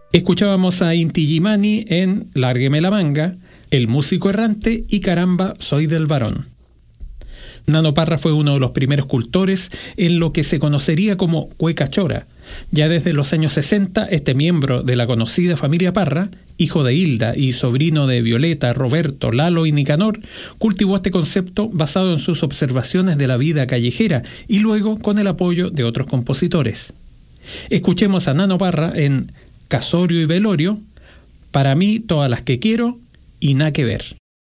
Escuchábamos a Inti Illimani en Lárgueme la manga, El músico errante y Caramba, soy del varón. Nano Parra fue uno de los primeros cultores en lo que se conocería como cueca chora. Ya desde los años 60, este miembro de la conocida familia Parra, hijo de Hilda y sobrino de Violeta, Roberto, Lalo y Nicanor, cultivó este concepto basado en sus observaciones de la vida callejera y luego con el apoyo de otros compositores. Escuchemos a Nano Parra en Casorio y Velorio, Para mí todas las que quiero y nada que ver.